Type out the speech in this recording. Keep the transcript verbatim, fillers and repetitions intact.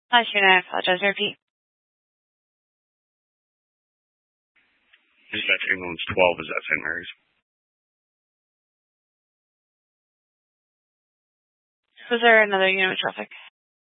Hi, Sheena. I apologize. Repeat. Dispatch ambulance twelve is at Saint Mary's. Was there another unit with traffic?